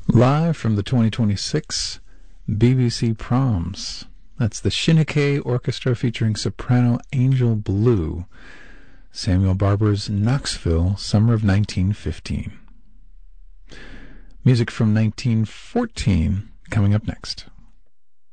Live from the 2026 BBC Proms. That's the Shinnick Orchestra featuring soprano Angel Blue. Samuel Barber's Knoxville, summer of 1915. Music from 1914 coming up next.